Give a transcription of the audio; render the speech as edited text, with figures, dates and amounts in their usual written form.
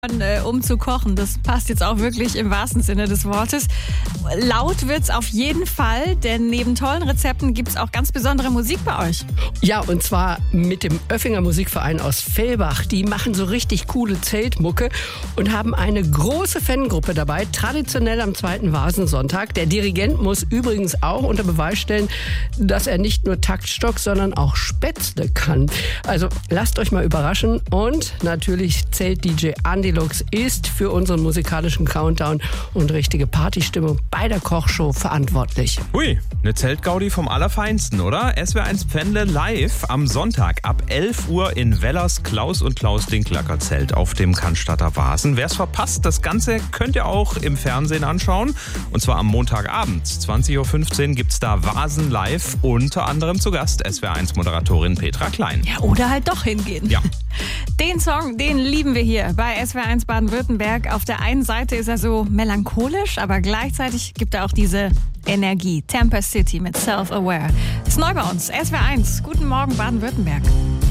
Um zu kochen. Das passt jetzt auch wirklich im wahrsten Sinne des Wortes. Laut wird's auf jeden Fall, denn neben tollen Rezepten gibt's auch ganz besondere Musik bei euch. Ja, und zwar mit dem Oeffinger Musikverein aus Fellbach. Die machen so richtig coole Zeltmucke und haben eine große Fangruppe dabei, traditionell am zweiten Vasensonntag. Der Dirigent muss übrigens auch unter Beweis stellen, dass er nicht nur Taktstock, sondern auch Spätzle kann. Also lasst euch mal überraschen und natürlich Zelt-DJ Andi Lux ist für unseren musikalischen Countdown und richtige Partystimmung bei der Kochshow verantwortlich. Hui, eine Zeltgaudi vom Allerfeinsten, oder? SWR1 Pfändle live am Sonntag ab 11 Uhr in Wellers Klaus und Klaus Dinklacker Zelt auf dem Cannstatter Vasen. Wer's verpasst, das Ganze könnt ihr auch im Fernsehen anschauen. Und zwar am Montagabend, 20.15 Uhr gibt's da Vasen live, unter anderem zu Gast SWR1-Moderatorin Petra Klein. Ja, oder halt doch hingehen. Ja. Den Song, den lieben wir hier bei SWR1 Baden-Württemberg. Auf der einen Seite ist er so melancholisch, aber gleichzeitig gibt er auch diese Energie. Tempest City mit Self-Aware. Ist neu bei uns. SWR1. Guten Morgen Baden-Württemberg.